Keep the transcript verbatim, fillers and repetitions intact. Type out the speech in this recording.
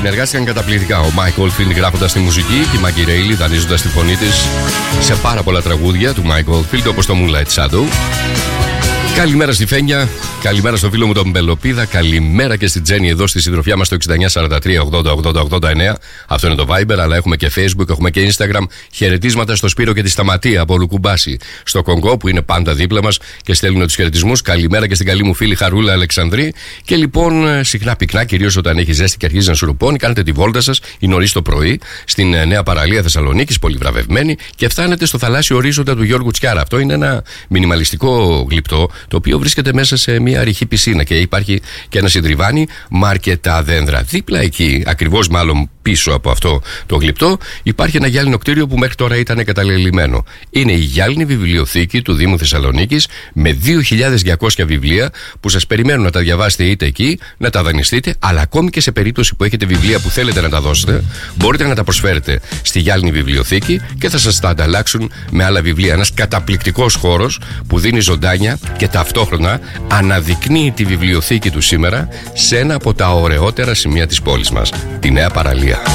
συνεργάστηκαν καταπληκτικά ο Mike Oldfield γράφοντας τη μουσική και η Maggie Reilly δανείζοντας τη φωνή της σε πάρα πολλά τραγούδια του Mike Oldfield, όπως το Moonlight Shadow. Καλημέρα στη Φένια, καλημέρα στο φίλο μου τον Μπελοπίδα, καλημέρα και στην Τζέννη εδώ στη συντροφιά μας στο εξήντα εννιά σαράντα τρία ογδόντα ογδόντα ογδόντα εννέα. Αυτό είναι το Viber, αλλά έχουμε και Facebook, έχουμε και Instagram. Χαιρετίσματα στο Σπύρο και τη Σταματία από Λουκουμπάση, στο Κονγκό που είναι πάντα δίπλα μας και στέλνουν τους χαιρετισμούς. Καλημέρα και στην καλή μου φίλη Χαρούλα Αλεξανδρή. Και λοιπόν, συχνά πυκνά, κυρίως όταν έχει ζέστη και αρχίζει να σουρουπώνει, κάνετε τη βόλτα σας ή νωρίς το πρωί στην νέα παραλία Θεσσαλονίκης, πολύ βραβευμένη, και φτάνετε στο θαλάσσιο ορίζοντα του Γιώργου Τσιάρα. Αυτό είναι ένα μινιμαλιστικό γλυπτό, το οποίο βρίσκεται μέσα σε μια ρηχή πισίνα και υπάρχει και ένα συντριβάνι με αρκετά δέντρα. Δίπλα εκεί, ακριβώς μάλλον πίσω από αυτό το γλυπτό, υπάρχει ένα γυάλινο κτίριο που μέχρι τώρα ήταν εγκαταλελειμμένο. Είναι η Γυάλινη Βιβλιοθήκη του Δήμου Θεσσαλονίκης με δύο χιλιάδες διακόσια βιβλία που σας περιμένουν να τα διαβάσετε είτε εκεί, να τα δανειστείτε, αλλά ακόμη και σε περίπτωση που έχετε βιβλία που θέλετε να τα δώσετε, μπορείτε να τα προσφέρετε στη Γυάλινη Βιβλιοθήκη και θα σας τα ανταλλάξουν με άλλα βιβλία. Ένας καταπληκτικός χώρος που δίνει ζωντάνια και ταυτόχρονα αναδεικνύει τη βιβλιοθήκη του σήμερα σε ένα από τα ωραιότερα σημεία της πόλης μας, τη Νέα Παραλία.